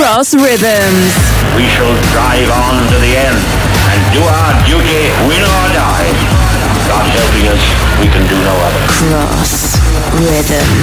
Cross Rhythms. We shall drive on to the end and do our duty, win or die. God helping us, we can do no other. Cross Rhythms.